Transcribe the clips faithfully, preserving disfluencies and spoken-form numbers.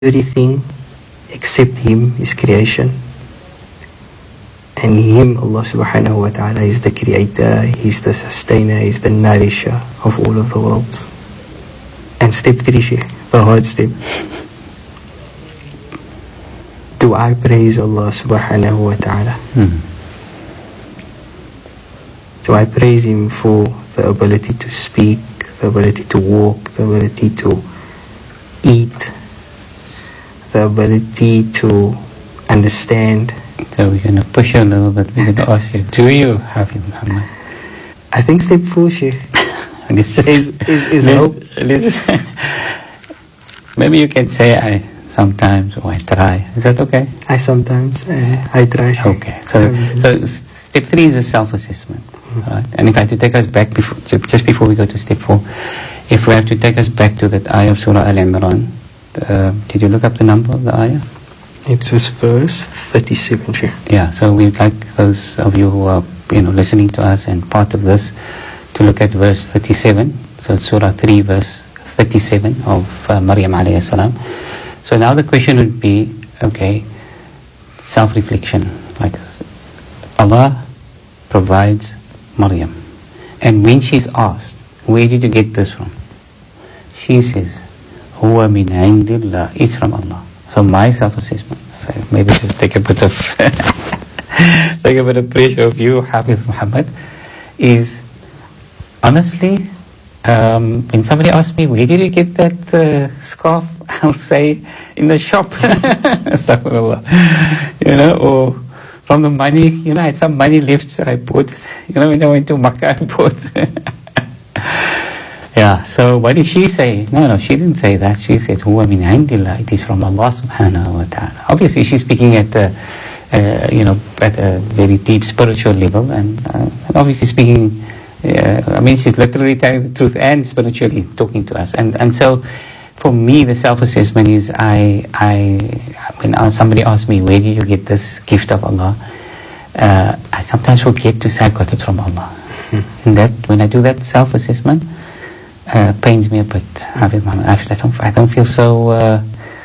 everything except Him is creation. And Him, Allah subhanahu wa ta'ala, is the creator, He's the sustainer, He's the nourisher of all of the worlds. And step three, Shaykh, the hard step. Do I praise Allah subhanahu wa ta'ala? Hmm. Do I praise Him for the ability to speak, the ability to walk, the ability to eat, the ability to understand? So we're going to push you a little bit. We're going to ask you, do you have Him, Muhammad? I think step four, Shaykh, is, is, is, is hope. Maybe you can say, I sometimes, or I try. Is that okay? I sometimes, uh, I try. Shaykh. Okay. So, so step three is a self-assessment. Mm-hmm. Right? And if I have to take us back, before, just before we go to step four, if we have to take us back to that ayah of Surah Al-Imran, uh, did you look up the number of the ayah? It was verse thirty-seven, Shaykh. Yeah, so we'd like those of you who are, you know, listening to us and part of this to look at verse thirty-seven. So it's Surah three, verse thirty-seven of uh, Maryam alayhi salam. So now the question would be, okay, self-reflection. Like Allah provides Maryam. And when she's asked, where did you get this from? She says, Huwa min indillah, it's from Allah. So my self-assessment, maybe to take a bit of take a bit of pressure of you, Hafiz Muhammad, is honestly, um, when somebody asks me, where did you get that uh, scarf? I'll say, in the shop. Astaghfirullah. You know, or from the money, you know, I had some money left, so I bought it. You know, when I went to Makkah, I bought it. Yeah, so what did she say? No, no, she didn't say that. She said, Huwa min indillah, it is from Allah subhanahu wa ta'ala. Obviously, she's speaking at, uh, uh, you know, at a very deep spiritual level, and, uh, and obviously speaking, uh, I mean, she's literally telling the truth and spiritually talking to us. And and so, for me, the self-assessment is, I, I, when somebody asks me, where did you get this gift of Allah? Uh, I sometimes forget to say I got it from Allah. Mm-hmm. And that, when I do that self-assessment, Uh, pains me a bit. I don't, I don't feel so. Uh,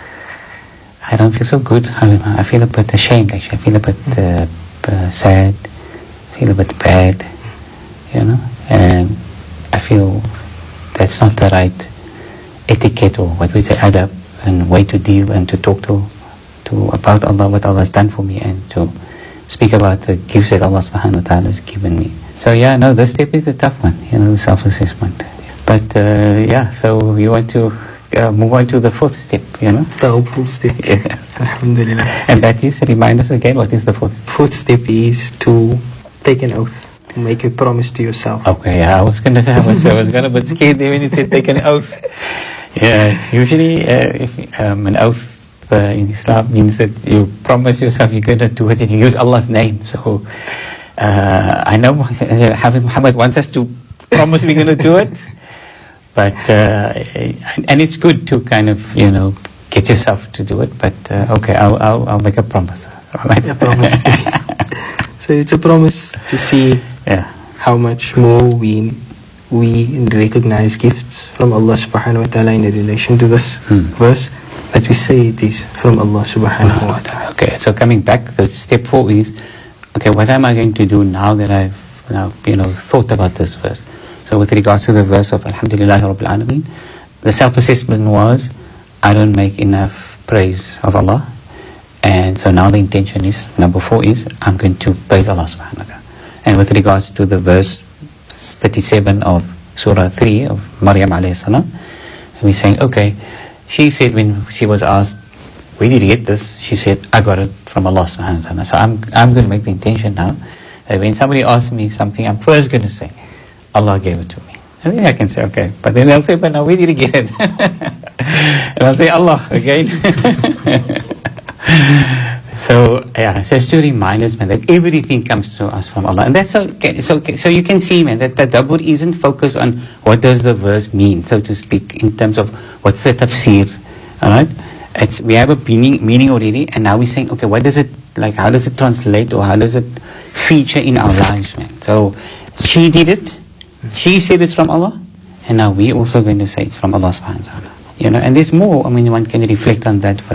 I don't feel so good. I feel a bit ashamed. Actually, I feel a bit uh, uh, sad. I feel a bit bad. You know, and I feel that's not the right etiquette, or what we say, adab, and way to deal and to talk to, to about Allah, what Allah has done for me, and to speak about the gifts that Allah subhanahu wa ta'ala has given me. So yeah, no, this step is a tough one. You know, the self-assessment. But uh, yeah, so you want to uh, move on to the fourth step, you know? The hopeful step. Yeah. Alhamdulillah. And that is, remind us again, what is the fourth step? Fourth step is to take an oath, to make a promise to yourself. Okay, yeah, I was gonna, I was, I was gonna, but scared when you said take an oath. Yeah, usually uh, if, um, an oath uh, in Islam means that you promise yourself you're gonna do it and you use Allah's name. So uh, I know Hafiz Muhammad wants us to promise we're gonna do it. But, uh, and it's good to kind of, you know, get yourself to do it. But, uh, okay, I'll, I'll, I'll make a promise. Right? A promise. So it's a promise to see yeah. how much more we we recognize gifts from Allah subhanahu wa ta'ala in relation to this hmm. verse. But we say it is from Allah subhanahu wa ta'ala. Okay, so coming back, so step four is, okay, what am I going to do now that I've, now, you know, thought about this verse? So with regards to the verse of Alhamdulillah Rabbil Alameen, the self-assessment was, I don't make enough praise of Allah. And so now the intention is, number four is, I'm going to praise Allah subhanahu wa ta'ala. And with regards to the verse thirty-seven of Surah three of Maryam alayhi salam, we're saying, okay, she said when she was asked, where did you get this? She said, I got it from Allah subhanahu wa ta'ala. So I'm, I'm going to make the intention now, that when somebody asks me something, I'm first going to say, Allah gave it to me. And then I can say, okay. But then I'll say, but now where did he get it? And I'll say, Allah again. So, yeah, so it's to remind us, man, that everything comes to us from Allah. And that's okay. So, so you can see, man, that the tadabbur isn't focused on what does the verse mean, so to speak, in terms of what's the tafsir. Alright? It's, we have a meaning, meaning already, and now we're saying, okay, what does it, like, how does it translate, or how does it feature in our lives, man? So, she did it. She said it's from Allah, and now we also going to say it's from Allah subhanahu wa ta'ala. You know, and there's more. I mean, one can reflect on that. For